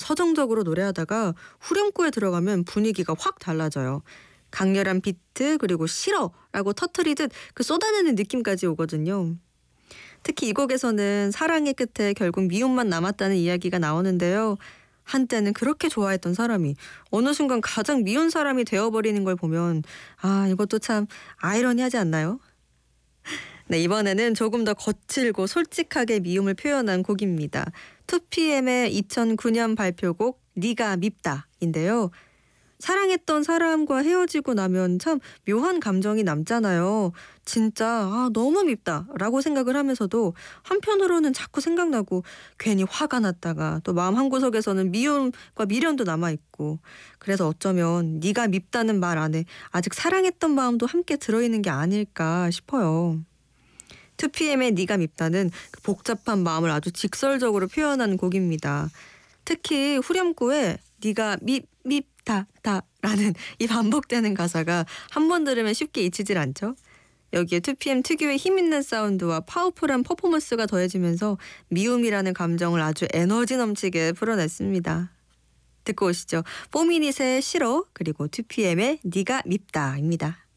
서정적으로 노래하다가 후렴구에 들어가면 분위기가 확 달라져요. 강렬한 비트 그리고 싫어라고 터트리듯 그 쏟아내는 느낌까지 오거든요. 특히 이 곡에서는 사랑의 끝에 결국 미움만 남았다는 이야기가 나오는데요. 한때는 그렇게 좋아했던 사람이 어느 순간 가장 미운 사람이 되어버리는 걸 보면 이것도 참 아이러니하지 않나요? 네, 이번에는 조금 더 거칠고 솔직하게 미움을 표현한 곡입니다. 2PM의 2009년 발표곡 네가 밉다인데요. 사랑했던 사람과 헤어지고 나면 참 묘한 감정이 남잖아요. 진짜 너무 밉다라고 생각을 하면서도 한편으로는 자꾸 생각나고 괜히 화가 났다가 또 마음 한구석에서는 미움과 미련도 남아있고 그래서 어쩌면 네가 밉다는 말 안에 아직 사랑했던 마음도 함께 들어있는 게 아닐까 싶어요. 2PM의 네가 밉다는 그 복잡한 마음을 아주 직설적으로 표현한 곡입니다. 특히 후렴구에 네가 밉다라는 이 반복되는 가사가 한 번 들으면 쉽게 잊히질 않죠. 여기에 2PM 특유의 힘있는 사운드와 파워풀한 퍼포먼스가 더해지면서 미움이라는 감정을 아주 에너지 넘치게 풀어냈습니다. 듣고 오시죠. 4미닛의 싫어 그리고 2PM의 네가 밉다입니다.